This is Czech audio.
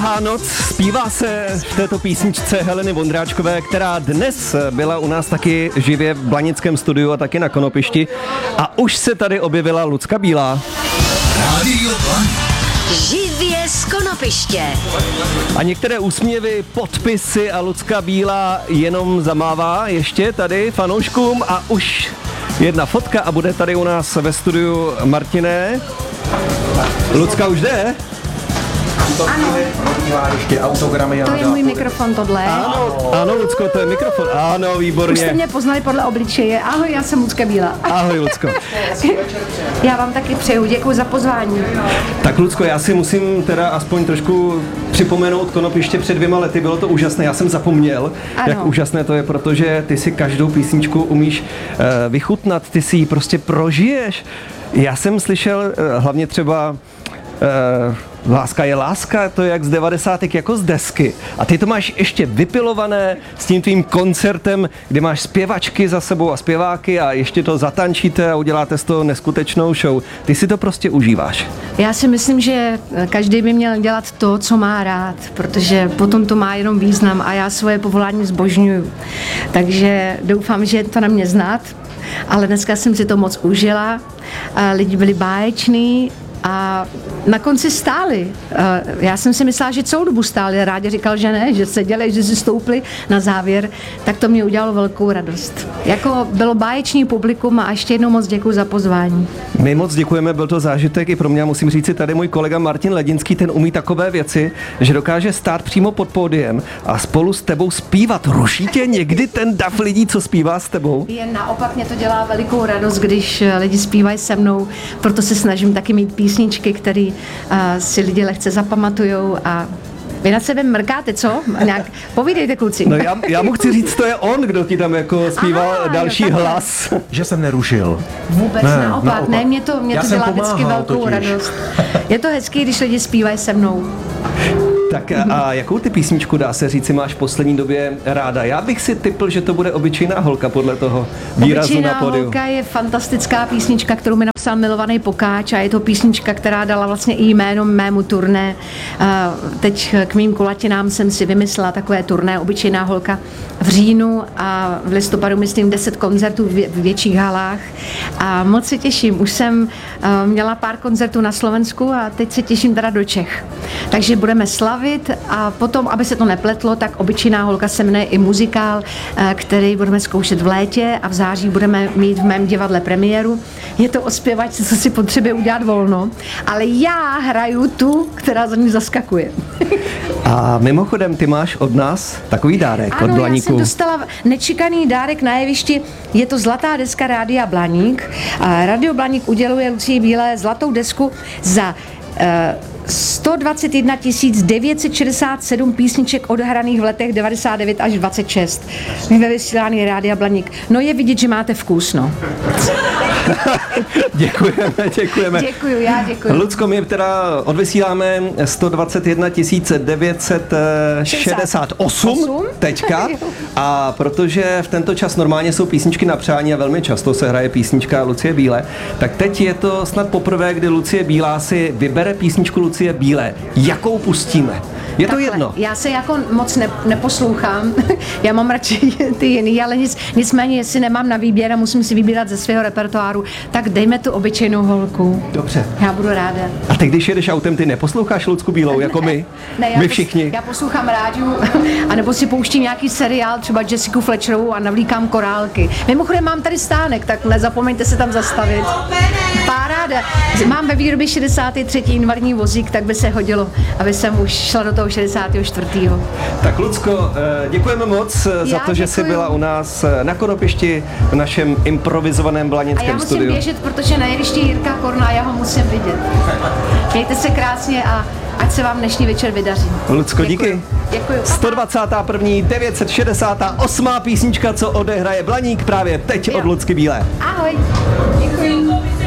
Dlouhá noc, zpívá se v této písničce Heleny Vondráčkové, která dnes byla u nás taky živě v Blanickém studiu a taky na Konopišti. A už se tady objevila Lucka Bílá. Rádio Blaník. Živě z Konopiště. A některé úsměvy, podpisy a Lucka Bílá jenom zamává ještě tady fanouškům a už jedna fotka a bude tady u nás ve studiu Martiné. Lucka už jde? Ano. Ještě autogramy. To je můj mikrofon tohle. Ano, Lucko, to je mikrofon. Ano, výborně. Už jste mě poznali podle obličeje. Ahoj, já jsem Lucka Bílá. Ahoj, Lucko. Já vám taky přeju, děkuji za pozvání. Tak, Lucko, já si musím teda aspoň trošku připomenout Konopiště před 2 lety. Bylo to úžasné, já jsem zapomněl, jak úžasné to je, protože ty si každou písničku umíš vychutnat, ty si ji prostě prožiješ. Já jsem slyšel hlavně třeba Láska je láska, to je jak z 90. jako z desky. A ty to máš ještě vypilované s tím tvým koncertem, kde máš zpěvačky za sebou a zpěváky a ještě to zatančíte a uděláte z toho neskutečnou show. Ty si to prostě užíváš. Já si myslím, že každý by měl dělat to, co má rád, protože potom to má jenom význam a já svoje povolání zbožňuju. Takže doufám, že je to na mě znát, ale dneska jsem si to moc užila. Lidi byli báječní a na konci stáli. Já jsem si myslela, že celou dobu stáli. Rádi říkal, že ne, že seděli, že si stoupli na závěr. Tak to mě udělalo velkou radost. Jako bylo báječný publikum a ještě jednou moc děkuji za pozvání. My moc děkujeme, byl to zážitek i pro mě. Musím říct si tady můj kolega Martin Ledinský, ten umí takové věci, že dokáže stát přímo pod pódiem a spolu s tebou zpívat. Ruší tě někdy ten dav lidí, co zpívá s tebou? Jen naopak mě to dělá velikou radost, když lidi zpívají se mnou, proto se snažím taky mít písničky, které si lidi lehce zapamatujou a vy na sebe mrkáte, co? Nějak povídejte, kluci. No já mu chci říct, to je on, kdo ti tam jako zpíval další hlas. Že jsem nerušil. Vůbec naopak. Ne, mě to dělá vždycky velkou radost. Je to hezký, když lidi zpívají se mnou. Tak a jakou ty písničku, dá se říct, máš v poslední době ráda? Já bych si tipl, že to bude Obyčejná holka podle toho výrazu na pódiu. Obyčejná holka je fantastická písnička, kterou mi napsal milovaný Pokáč a je to písnička, která dala vlastně i jméno mému turné. Teď k mým kulatinám jsem si vymyslela takové turné Obyčejná holka v říjnu a v listopadu myslím 10 koncertů v větších halách a moc se těším. Už jsem měla pár koncertů na Slovensku a teď se těším teda do Čech. Takže budeme slavit a potom, aby se to nepletlo, tak Obyčejná holka se jmenuje i muzikál, který budeme zkoušet v létě a v září budeme mít v mém divadle premiéru. Je to o zpěvačce, co si potřebuje udělat volno, ale já hraju tu, která za ní zaskakuje. A mimochodem, ty máš od nás takový dárek od Blaníku. Ano, já jsem dostala nečekaný dárek na jevišti, je to zlatá deska Rádia Blaník. Radio Blaník uděluje Lucii Bílé zlatou desku za 121 967 písniček odhraných v letech 99 až 26. Ve vysílání Rádia Blaník. No je vidět, že máte vkus, no. Děkujeme. Děkuju, já děkuju. Lucko, my teda odvysíláme 121 968 teďka a protože v tento čas normálně jsou písničky na přání a velmi často se hraje písnička Lucie Bílé, tak teď je to snad poprvé, kdy Lucie Bílá si vybere písničku Lucie Bílé. Jakou pustíme? Je to jedno? Já se jako moc neposlouchám, já mám radši ty jiný, ale nicméně, jestli nemám na výběr a musím si vybírat ze svého repertoáru, tak dejme tu Obyčejnou holku. Dobře. Já budu ráda. A ty, když jedeš autem, ty neposloucháš Lucku Bílou, jako my? Ne, my všichni. Já poslouchám rádiu, anebo si pouštím nějaký seriál, třeba Jessica Fletcherovou a navlíkám korálky. Mimochodem mám tady stánek, tak nezapomeňte se tam zastavit. Paráda. Mám ve výrobě 63. invalidní vozík, tak by se hodilo, aby jsem už šla do toho 64. Tak Lucko, děkujeme moc za to, že jsi byla u nás na Konopišti v našem improvizovaném blanickém studiu. A já musím běžet, protože na jevišti Jirka Korna, já ho musím vidět. Mějte se krásně a ať se vám dnešní večer vydaří. Lucko, díky. Děkuju. 121. 968. písnička, co odehraje Blaník právě teď od Lucky Bílé. Ahoj. Děkuji.